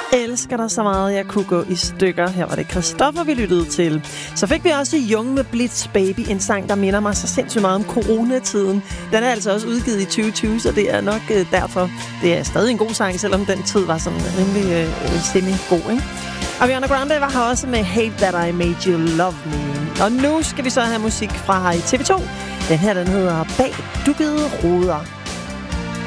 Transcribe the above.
Elsker dig så meget, jeg kunne gå i stykker. Her var det Christoffer, vi lyttede til. Så fik vi også Jung med Blitz Baby, en sang, der minder mig så sindssygt meget om coronatiden. Den er altså også udgivet i 2020, så det er nok derfor. Det er stadig en god sang, selvom den tid var sådan rimelig semi-god, ikke? Ariana Grande var her også med Hate That I Made You Love Me. Og nu skal vi så have musik fra TV2. Den her, den hedder Bag Dukkede Ruder.